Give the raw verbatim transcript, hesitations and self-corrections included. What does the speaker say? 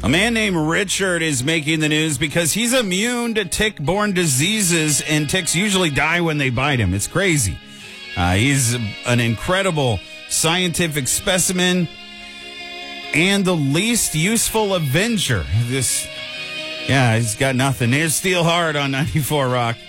A man named Richard is making the news because he's immune to tick-borne diseases, and ticks usually die when they bite him. It's crazy. Uh, he's an incredible scientific specimen and the least useful Avenger. This, yeah, he's got nothing. Here's Steel Hard on ninety-four Rock.